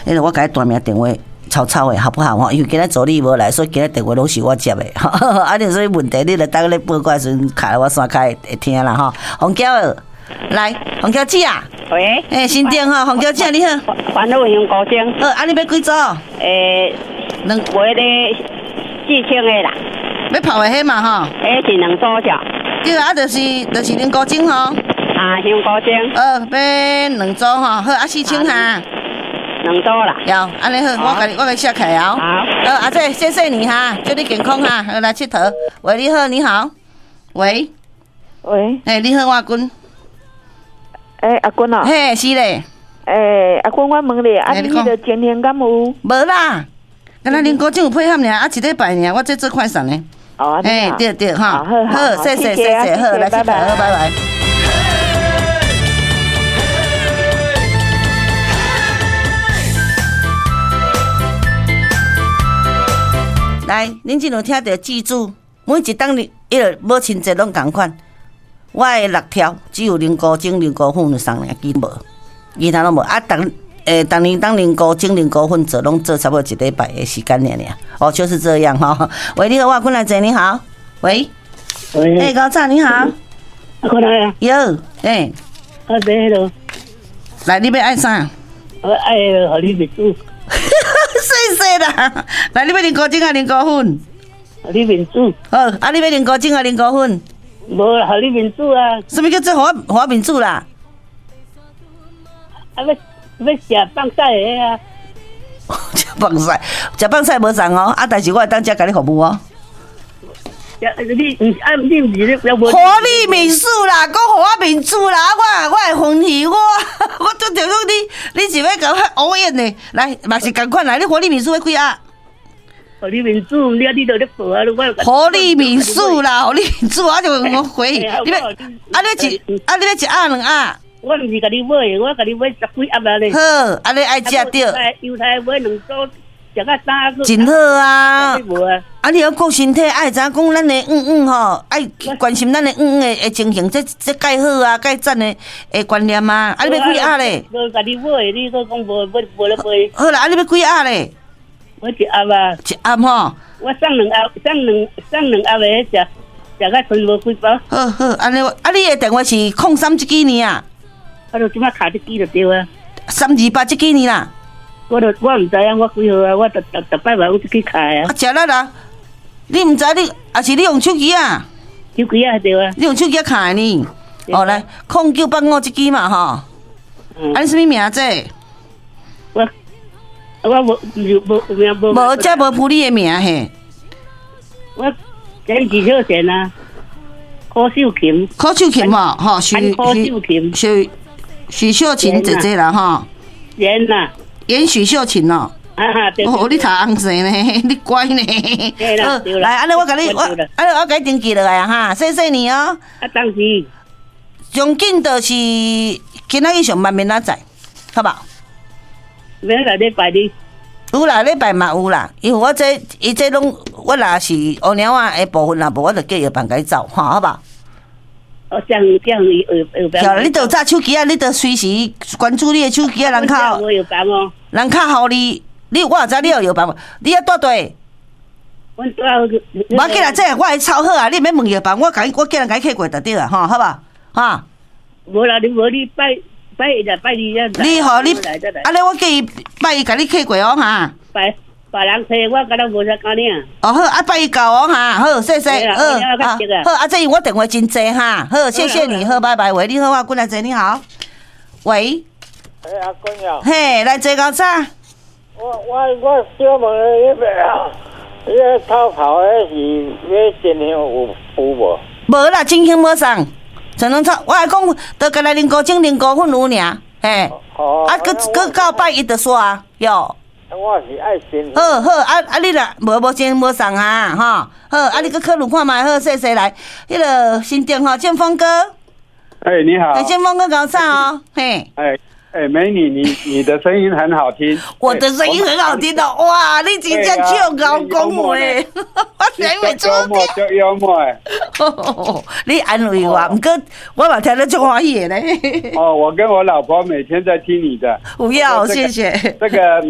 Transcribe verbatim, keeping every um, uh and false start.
迄个我甲伊大名电话。吵吵的好不好吼？因为今仔助理无来，所以今仔电话拢是我接的。啊，你所以问题你著等咧报过来时阵，开我山开会听啦吼。洪娇儿，来，洪娇姐啊。 喂。 诶，新店吼，洪娇姐你好。 环路用高精。 好，啊，你要几组？ 诶，两话咧四千的啦。 要泡的迄嘛吼？ 诶，是两组少。 对啊，就是就是恁高精吼。 啊，香高精。 呃，要两组吼，好啊，四千哈。 两组啦， 有，安尼好，我甲你，我甲你写起来哦。 好， 呃，阿姐，谢谢你哈，祝你健康哈，来佚佗。喂，你好，你好。喂。 喂。 诶，你好，我阿君。 诶，阿君啊。 嘿，是咧。 诶，阿君，我问你，啊，你迄个前天敢有？ 无啦，敢若恁高种有配合尔，啊，一礼拜尔，我这做快闪呢。 哦， 诶，对对哈， 好，好， 谢谢谢谢，好，来佚佗，好，拜拜。来，恁即两听着记住，每一档日伊个母亲节拢共款。我的六条只有零高精、零高粉送俩，其无，其他拢无。啊，当诶，当年当零高精、零高粉做，拢做差不多一礼拜的时间尔尔。哦，就是这样哈。喂，你好，我困来者，你好。喂。喂。诶，高早你好。 过来啊。 有，诶。 啊，对喽。 来，你要爱啥？ 我爱互你秘书。 谢谢啦！来，你要零高精啊，零高粉？ 你面子。 好，啊，你要零高精啊，零高粉？ 无啦，你面子啊。 什么叫做我我面子啦？ 啊，要要食放菜的啊。 食放菜，食放菜无送哦，啊，但是我会当遮甲你服务哦。 你唔啊，你唔是咧有无？ 互你面子啦，讲互我面子啦，我我会欢喜我，我就着讲你，你是要甲我乌演的，来，嘛是共款来，你互你面子要几啊？ 互你面子，你啊，你都咧报啊，我。 互你面子啦，互你面子，我就我回，你要啊，你要一啊，你要一鸭两鸭？ 我唔是甲你买，我甲你买十几鸭啊咧。 好，安尼爱食着。 油菜买两组。食啊三个， 真好啊！啊，你要顾身体，爱知影讲咱的嗯嗯吼，爱关心咱的嗯嗯的的情形，这这介好啊，介赞的的观念啊！啊，你要几鸭咧？ 无甲你买，你搁讲无无无咧买。 好啦，啊，你要几鸭咧？ 我一鸭啊。 一鸭吼。 我送两鸭，送两送两鸭的食，食甲剩无几包。 好好，安尼，啊，你的电话是空三这几年啊？ 我就即摆卡这机就对啊。 三二八这几年啦。 我都我唔知影，我几号啊？我逐逐逐摆嘛有去开啊。 啊，食啦啦！你唔知你，还是你用手机啊？ 手机啊，对啊。 你用手机开呢？哦，来，空九八五这支嘛吼。嗯。啊，你什么名字？ 我我无无无名无。 无，这无铺你的名嘿。 我真是少钱啊！柯秀琴。 柯秀琴嘛，吼， 徐柯秀琴。 徐徐秀琴姐姐啦，吼。 演呐。 演许秀琴哦， 啊对哦，你读红色呢，你乖呢。 对啦，对啦。 来，安尼我甲你，我，安尼我甲你登记落来啊哈，谢谢你哦。 啊，当时。 上紧就是今仔日上班明仔载，好不好？ 明仔礼拜日。 有啦，礼拜嘛有啦，因为我这伊这拢我若是乌鸟啊的部分啦，无我就叫药房甲伊走，哈，好不好？ 哦，这样这样有有办法。 你著有手机啊，你著随时关注你的手机啊，人靠。 我有办哦。 人靠互你，你我也知你有药房无？你要住对？ 我住。 无要紧啦，这我会抄好啊，你免问药房，我甲我叫人甲伊客过就对啦，吼，好吧？哈。 无啦，你无你拜拜一啦，拜二啦。 你吼你，安尼我叫伊拜伊甲你客过哦哈。 拜。别人找我，敢若无啥讲呢。 哦好，啊拜伊教哦哈，好谢谢，好啊好啊，这我电话真济哈，好谢谢你，好拜拜，喂，你好啊，过来者你好，喂， 哎阿君呀， 嘿，来坐到早。 我我我小问迄个啊，迄个偷跑迄是要真香有有无？ 无啦，真香无送，全拢臭。我来讲，都干来零高精、零高粉有尔，嘿，啊，搁搁到拜一就煞哟。 我是爱真。 好好，啊啊，你啦，无无真无送啊，吼，好，啊，你搁考虑看卖，好，谢谢来，迄个新店吼，建峰哥。 哎，你好。 哎，建峰哥搞啥哦？嘿。 哎。哎，美女，你你的声音很好听。 我的声音很好听的，哇！你真正唱高讲话，我谁会做？ 幽默，就幽默哎。 你安慰我，不过我嘛听得足欢喜的咧。 哦，我跟我老婆每天在听你的。 不要，谢谢。 这个。